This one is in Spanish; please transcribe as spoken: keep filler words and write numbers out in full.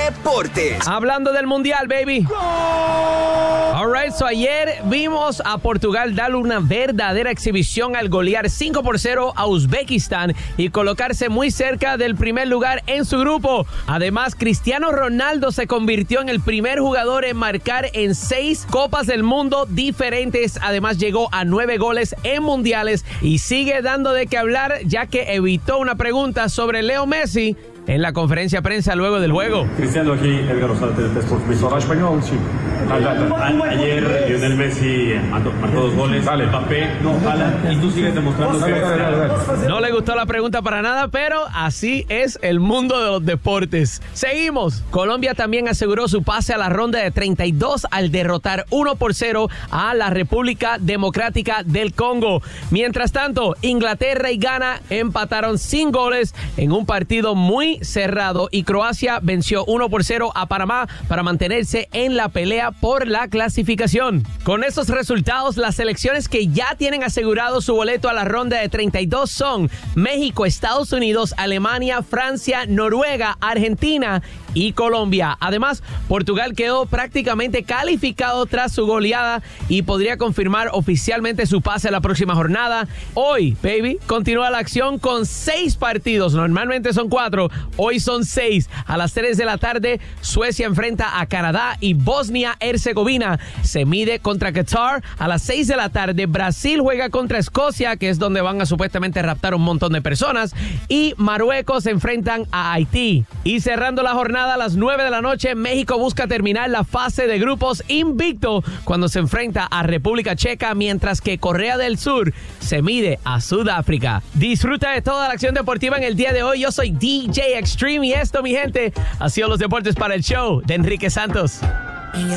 deportes. Hablando del Mundial, baby. Alright, so ayer vimos a Portugal darle una verdadera exhibición al golear cinco por cero a Uzbekistán y colocarse muy cerca del primer lugar en su grupo. Además, Cristiano Ronaldo se convirtió en el primer jugador en marcar en seis Copas del Mundo diferentes. Además, llegó a nueve goles en mundiales y sigue dando de qué hablar, ya que evitó una pregunta sobre Leo Messi en la conferencia de prensa luego del juego. Cristiano, aquí Edgar Rosado, T Sport. ¿Me habla español? Sí. Ayer Lionel Messi marcó, marcó dos goles. Dale. Mbappé, no, Haaland, y tú sigues demostrando que... Dale, dale, dale. No le gustó la pregunta para nada, pero así es el mundo de los deportes. Seguimos. Colombia también aseguró su pase a la ronda de treinta y dos al derrotar uno por cero a la República Democrática del Congo. Mientras tanto, Inglaterra y Ghana empataron sin goles en un partido muy cerrado y Croacia venció uno por cero a Panamá para mantenerse en la pelea por la clasificación. Con esos resultados, las selecciones que ya tienen asegurado su boleto a la ronda de treinta y dos son México, Estados Unidos, Alemania, Francia, Noruega, Argentina y Colombia. Además, Portugal quedó prácticamente calificado tras su goleada y podría confirmar oficialmente su pase a la próxima jornada. Hoy, baby, continúa la acción con seis partidos. Normalmente son cuatro, hoy son seis. A las tres de la tarde, Suecia enfrenta a Canadá y Bosnia-Herzegovina se mide contra Qatar. A las seis de la tarde, Brasil juega contra Escocia, que es donde van a supuestamente raptar un montón de personas, y Marruecos se enfrentan a Haití. Y cerrando la jornada, a las nueve de la noche, México busca terminar la fase de grupos invicto cuando se enfrenta a República Checa, mientras que Corea del Sur se mide a Sudáfrica. Disfruta de toda la acción deportiva en el día de hoy. Yo soy D J Extreme y esto, mi gente, ha sido los deportes para el show de Enrique Santos.